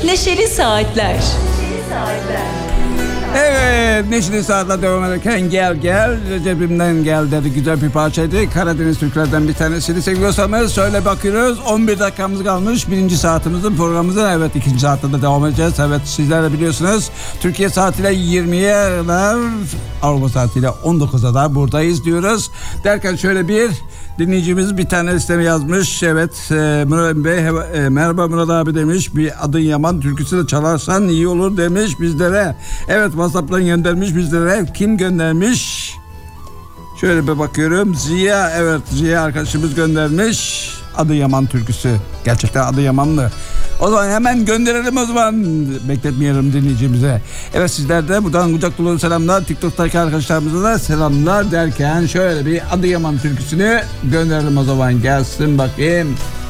Neşeli Saatler. Evet, Neşeli Saatler devam ederken gel cebimden gel dedi, güzel bir parçaydı. Karadeniz Türklerden bir tanesini seviyorsanız şöyle bakıyoruz. 11 dakikamız kalmış birinci saatimizin, programımızın. Evet, ikinci saatte de devam edeceğiz. Evet, sizler de biliyorsunuz Türkiye saatiyle 20'ye kadar, Avrupa saatiyle 19'a da buradayız diyoruz. Derken şöyle bir dinleyicimiz bir tane isteme yazmış. Evet, Murat Bey, merhaba Murat abi demiş. Bir Adın Yaman türküsü de çalarsan iyi olur demiş bizlere. Evet, WhatsApp'tan göndermiş bizlere. Kim göndermiş? Şöyle bir bakıyorum. Ziya, evet, Ziya arkadaşımız göndermiş. Adı Yaman türküsü. Gerçekten adı Yamanlı. O zaman hemen gönderelim o zaman. Bekletmeyelim dinleyicimize. Evet, sizler de buradan kucak dolu selamlar. TikTok'taki arkadaşlarımıza da selamlar derken şöyle bir Adıyaman türküsünü gönderelim o zaman. Gelsin bakayım.